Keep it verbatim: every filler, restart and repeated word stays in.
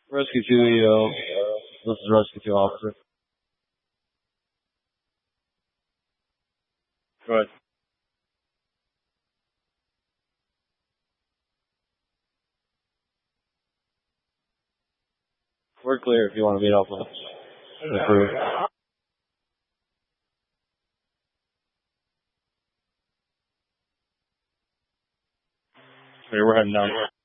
Rescue two E O. This is Rescue two officer. Go ahead. We're clear if you want to meet up with us. Approved. Okay, we're heading down.